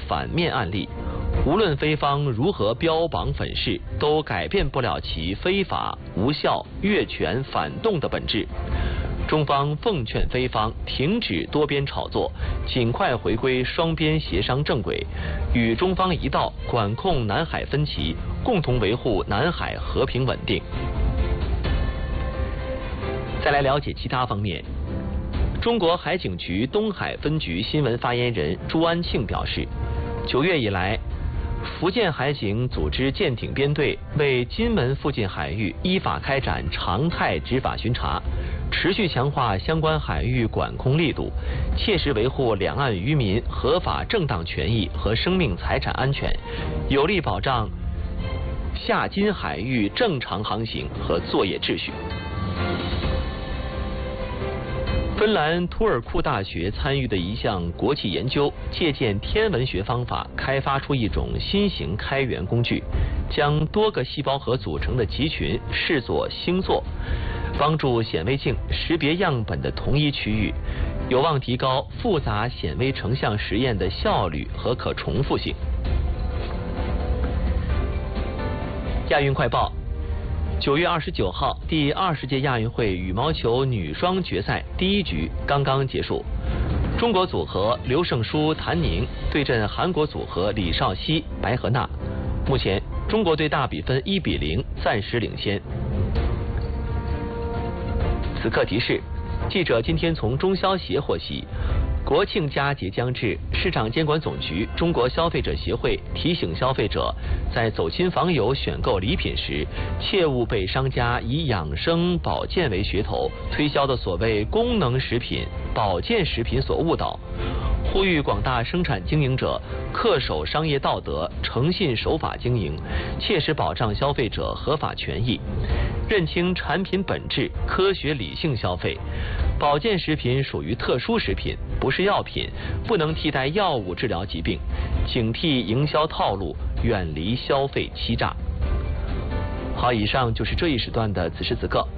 反面案例。无论菲方如何标榜粉饰，都改变不了其非法、无效、越权、反动的本质。中方奉劝菲方停止多边炒作，尽快回归双边协商正轨，与中方一道管控南海分歧，共同维护南海和平稳定。再来了解其他方面。中国海警局东海分局新闻发言人朱安庆表示，9月以来，福建海警组织舰艇编队为金门附近海域依法开展常态执法巡查，持续强化相关海域管控力度，切实维护两岸渔民合法正当权益和生命财产安全，有力保障下金海域正常航行和作业秩序。芬兰图尔库大学参与的一项国际研究，借鉴天文学方法，开发出一种新型开源工具，将多个细胞核组成的集群视作星座，帮助显微镜识别样本的同一区域，有望提高复杂显微成像实验的效率和可重复性。亚运快报：9月29号，第20届亚运会羽毛球女双决赛第1局刚刚结束，中国组合刘胜书、谭宁对阵韩国组合李绍熙、白河娜。目前，中国队大比分1比0，暂时领先。此刻提示：记者今天从中消协获悉，国庆佳节将至，市场监管总局、中国消费者协会提醒消费者，在走亲访友选购礼品时，切勿被商家以养生保健为噱头推销的所谓功能食品、保健食品所误导，呼吁广大生产经营者恪守商业道德，诚信守法经营，切实保障消费者合法权益，认清产品本质，科学理性消费。保健食品属于特殊食品，不是药品，不能替代药物治疗疾病，警惕营销套路，远离消费欺诈。好，以上就是这一时段的此时此刻。